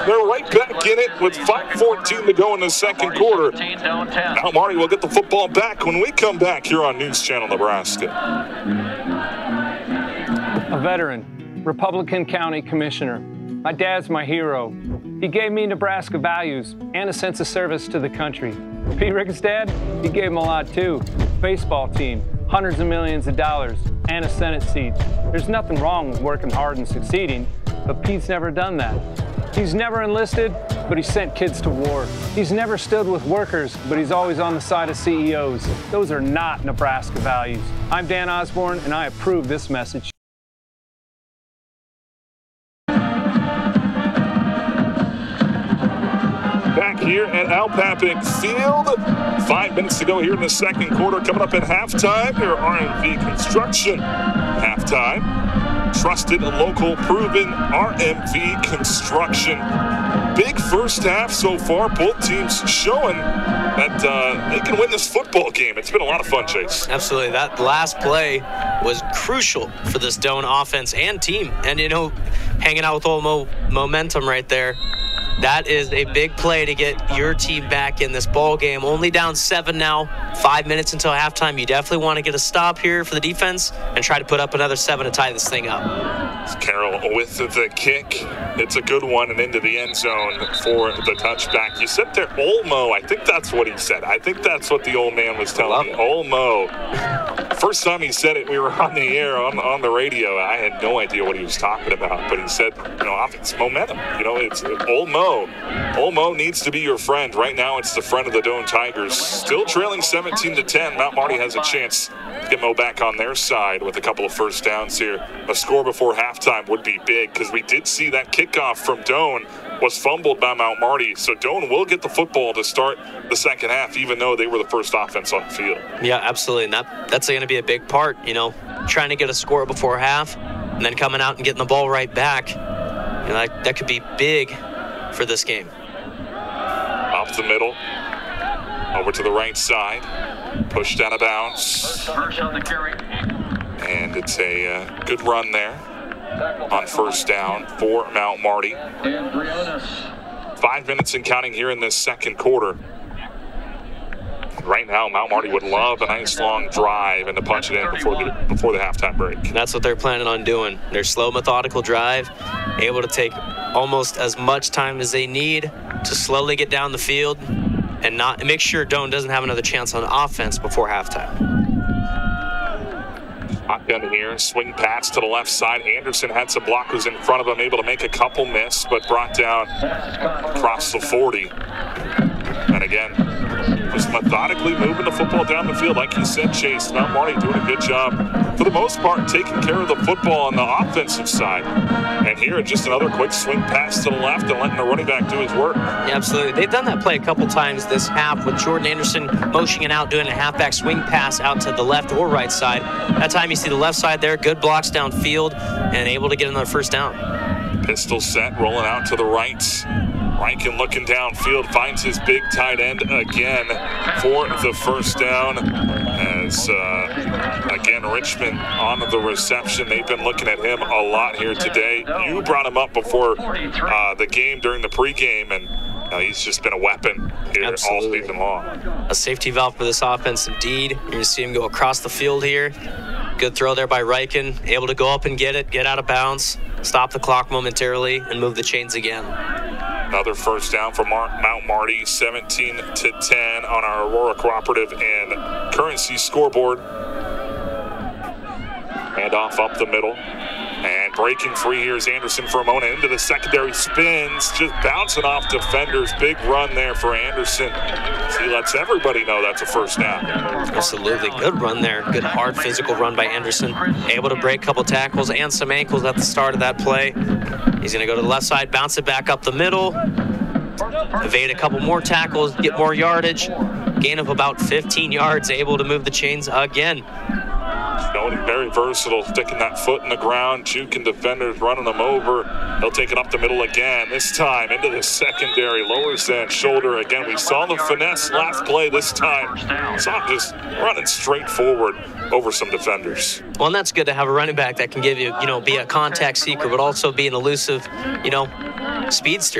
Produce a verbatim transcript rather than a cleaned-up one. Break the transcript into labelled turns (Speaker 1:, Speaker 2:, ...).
Speaker 1: they're right back in it with five fourteen to go in the second quarter. Mount Marty will get the football back when we come back here on News Channel Nebraska.
Speaker 2: A veteran, Republican County Commissioner. My dad's my hero. He gave me Nebraska values and a sense of service to the country. Pete Rick's dad, he gave him a lot too. Baseball team, hundreds of millions of dollars, and a Senate seat. There's nothing wrong with working hard and succeeding, but Pete's never done that. He's never enlisted, but he sent kids to war. He's never stood with workers, but he's always on the side of C E Os. Those are not Nebraska values. I'm Dan Osborne, and I approve this message.
Speaker 1: Back here at Al Papik Field. Five minutes to go here in the second quarter. Coming up at halftime, your R M V Construction halftime. Trusted, local, proven R M V Construction. Big first half so far. Both teams showing that uh, they can win this football game. It's been a lot of fun, Chase.
Speaker 3: Absolutely. That last play was crucial for this Doane offense and team. And, you know, hanging out with old Mo, momentum right there. That is a big play to get your team back in this ball game. Only down seven now, five minutes until halftime. You definitely want to get a stop here for the defense and try to put up another seven to tie this thing up.
Speaker 1: Carroll with the kick. It's a good one and into the end zone for the touchback. You said there, Olmo. I think that's what he said. I think that's what the old man was telling me. Olmo. First time he said it, we were on the air, on, on the radio. I had no idea what he was talking about, but he said, you know, offense momentum. You know, it's Olmo. Olmo needs to be your friend. Right now, it's the friend of the Doane Tigers. Still trailing seventeen to ten. Mount Marty has a chance to get Mo back on their side with a couple of first downs here. A score before halftime would be big because we did see that kickoff from Doane was fumbled by Mount Marty. So Doane will get the football to start the second half, even though they were the first offense on the field.
Speaker 3: Yeah, absolutely. And that, that's going to be a big part, you know, trying to get a score before half and then coming out and getting the ball right back. You know, that, that could be big for this game.
Speaker 1: Up the middle, over to the right side, pushed out of bounds, and it's a uh, good run there on first down for Mount Marty. Five minutes and counting here in this second quarter. Right now, Mount Marty would love a nice long drive and to punch it in before the before the halftime break.
Speaker 3: That's what they're planning on doing. Their slow, methodical drive, able to take almost as much time as they need to slowly get down the field and not and make sure Doane doesn't have another chance on offense before halftime.
Speaker 1: Shotgun here, swing pass to the left side. Anderson had some blockers in front of him, able to make a couple miss, but brought down across the forty. And again, just methodically moving the football down the field. Like you said, Chase, Mount Marty doing a good job, for the most part, taking care of the football on the offensive side. And here, just another quick swing pass to the left and letting the running back do his work.
Speaker 3: Yeah, absolutely. They've done that play a couple times this half with Jordan Anderson motioning out, doing a halfback swing pass out to the left or right side. That time you see the left side there, good blocks downfield, and able to get another first down.
Speaker 1: Pistol set, rolling out to the right. Rankin looking downfield, finds his big tight end again for the first down. As, uh, again, Richmond on the reception. They've been looking at him a lot here today. You brought him up before uh, the game during the pregame, and uh, he's just been a weapon here Absolutely. all season long.
Speaker 3: A safety valve for this offense, indeed. You're going to see him go across the field here. Good throw there by Ryken, able to go up and get it, get out of bounds, stop the clock momentarily, and move the chains again.
Speaker 1: Another first down for Mar- Mount Marty, seventeen to ten on our Aurora Cooperative and Currency scoreboard. Handoff up the middle. And breaking free here is Anderson for a moment into the secondary, spins, just bouncing off defenders. Big run there for Anderson. He lets everybody know that's a first down.
Speaker 3: Absolutely. Good run there. Good hard physical run by Anderson. Able to break a couple tackles and some ankles at the start of that play. He's going to go to the left side, bounce it back up the middle, evade a couple more tackles, get more yardage, gain of about fifteen yards, able to move the chains again.
Speaker 1: Going very versatile, sticking that foot in the ground, juking defenders, running them over. He'll take it up the middle again, this time into the secondary, lowers that shoulder. Again, we saw the finesse last play this time. Saw him just running straight forward over some defenders.
Speaker 3: Well, and that's good to have a running back that can give you, you know, be a contact seeker, but also be an elusive, you know, speedster.